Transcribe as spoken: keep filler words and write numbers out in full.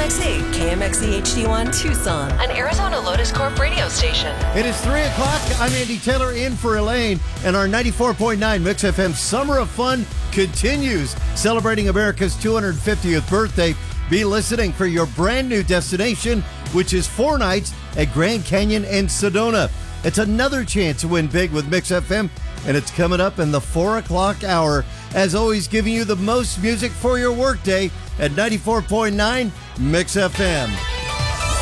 X E, K M X E H D one Tucson, an Arizona Lotus Corp radio station. It is three o'clock. I'm Andy Taylor in for Elaine, and our ninety-four point nine Mix F M Summer of Fun continues, celebrating America's two hundred fiftieth birthday. Be listening for your brand new destination, which is four nights at Grand Canyon and Sedona. It's another chance to win big with Mix F M, and it's coming up in the four o'clock hour. As always, giving you the most music for your workday at ninety-four point nine Mix F M.